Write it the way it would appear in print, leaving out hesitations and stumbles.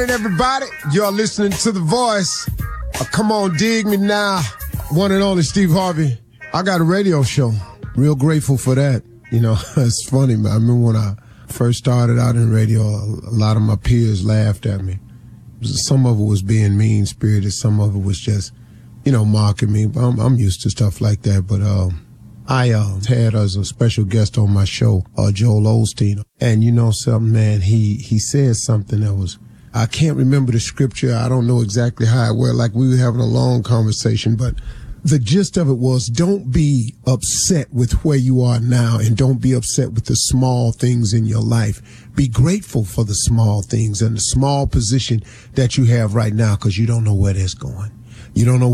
Everybody, you're listening to The Voice. Come on, dig me now. One and only Steve Harvey. I got a radio show. Real grateful for that. You know, it's funny, man. I remember when I first started out in radio, a lot of my peers laughed at me. Some of it was being mean-spirited. Some of it was just, you know, mocking me. I'm used to stuff like that. But I had as a special guest on my show, Joel Osteen. And you know something, man, he said something that was, I can't remember the scripture. I don't know exactly how it went. Like we were having a long conversation, but the gist of it was, don't be upset with where you are now, and don't be upset with the small things in your life. Be grateful for the small things and the small position that you have right now, because you don't know where that's going. You don't know